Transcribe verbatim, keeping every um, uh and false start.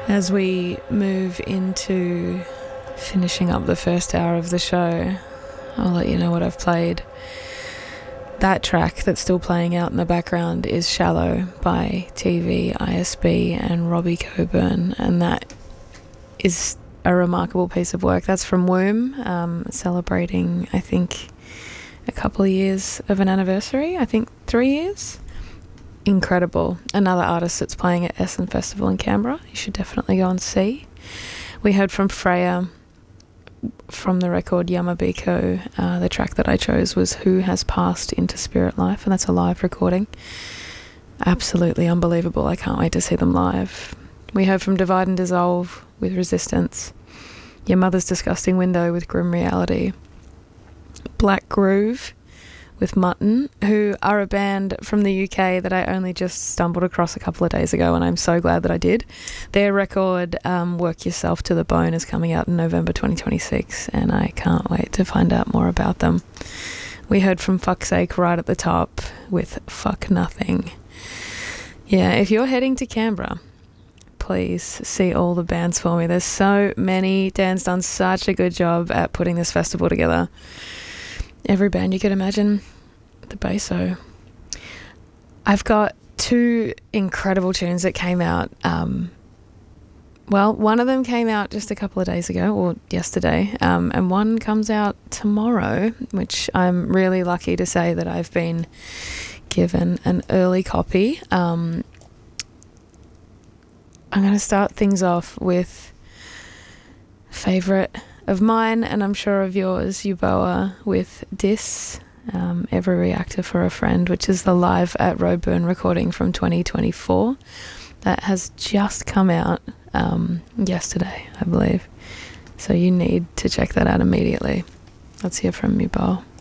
As we move into finishing up the first hour of the show, I'll let you know what I've played. That track that's still playing out in the background is Shallow by T V, I S B and Robbie Coburn, and that is a remarkable piece of work. That's from Womb, um, celebrating, I think, a couple of years of an anniversary. I think three years. Incredible. Another artist that's playing at Essen Festival in Canberra. You should definitely go and see. We heard from Freya from the record Yamabiko. Uh, the track that I chose was Who Has Passed Into Spirit Life, and that's a live recording. Absolutely unbelievable. I can't wait to see them live. We heard from Divide and Dissolve with Resistance. Your Mother's Disgusting Window with Grim Reality. Black Groove with Mutton, who are a band from the U K that I only just stumbled across a couple of days ago, and I'm so glad that I did. Their record, um, Work Yourself to the Bone, is coming out in November twenty twenty-six, and I can't wait to find out more about them. We heard from Fuck's Sake right at the top with Fuck Nothing. Yeah, if you're heading to Canberra, please see all the bands for me. There's so many. Dan's done such a good job at putting this festival together. Every band you could imagine, the basso. I've got two incredible tunes that came out. Um, well, one of them came out just a couple of days ago, or yesterday, um, and one comes out tomorrow, which I'm really lucky to say that I've been given an early copy. Um, I'm going to start things off with favourite of mine, and I'm sure of yours, Euboa, with Dis, um, Every Reactor for a Friend, which is the live at Roadburn recording from twenty twenty-four. That has just come out um, yesterday, I believe. So you need to check that out immediately. Let's hear from Euboa.